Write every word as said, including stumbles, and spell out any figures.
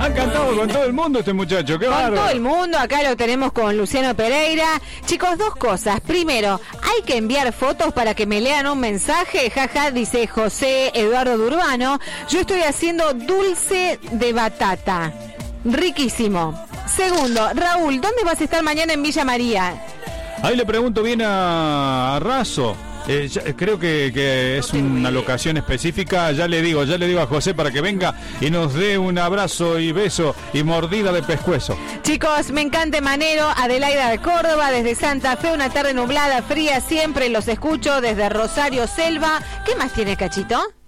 Ha cantado con todo el mundo este muchacho, qué Con bárbaro. todo el mundo, acá lo tenemos con Luciano Pereira. Chicos, dos cosas. Primero, hay que enviar fotos para que me lean un mensaje. Jaja, dice José Eduardo Durbano. Yo estoy haciendo dulce de batata. Riquísimo. Segundo, Raúl, ¿dónde vas a estar mañana en Villa María? Ahí le pregunto bien a, a Razo. Eh, ya, creo que, que es una locación específica. Ya le digo, ya le digo a José para que venga y nos dé un abrazo y beso y mordida de pescuezo. Chicos, me encanta Manero, Adelaida de Córdoba, desde Santa Fe, una tarde nublada, fría, siempre los escucho desde Rosario Selva. ¿Qué más tiene, Cachito?